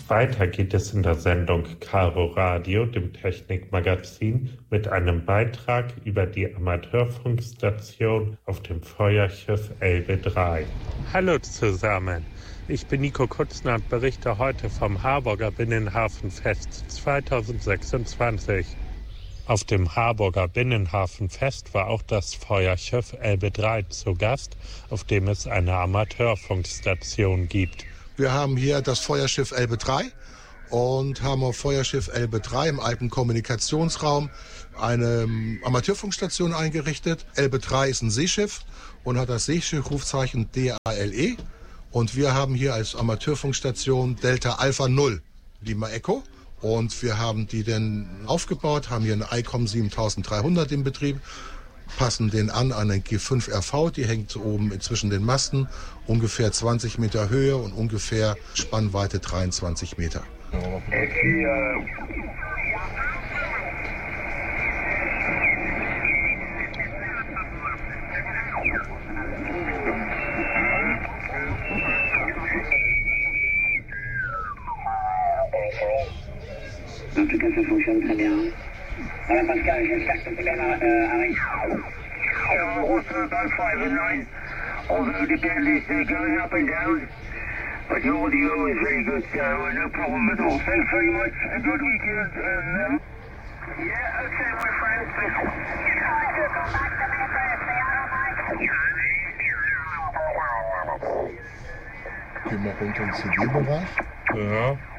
Weiter geht es in der Sendung Caro Radio, dem Technikmagazin, mit einem Beitrag über die Amateurfunkstation auf dem Feuerschiff Elbe 3. Hallo zusammen, ich bin Nico Kutzner und berichte heute vom Harburger Binnenhafenfest 2026. Auf dem Harburger Binnenhafenfest war auch das Feuerschiff Elbe 3 zu Gast, auf dem es eine Amateurfunkstation gibt. Wir haben hier das Feuerschiff Elbe 3 und haben auf Feuerschiff Elbe 3 im alten Kommunikationsraum eine Amateurfunkstation eingerichtet. Elbe 3 ist ein Seeschiff und hat das Seeschiffrufzeichen DALE. Und wir haben hier als Amateurfunkstation Delta Alpha 0 Lima Echo. Und wir haben die dann aufgebaut, haben hier eine ICOM 7300 im Betrieb, passen den an eine G5RV, die hängt oben zwischen den Masten, ungefähr 20 Meter Höhe und ungefähr Spannweite 23 Meter. En tout cas, ça fonctionne très bien. Voilà Pascal, j'espère que tout arrive. Also 5 and 9. Although the deadlift going up and down. But the audio is very good, so no problem at all. Thanks very much. A good weekend. Yeah, okay, my friends. Gehen wir runter ins CD-Bereich. Ja.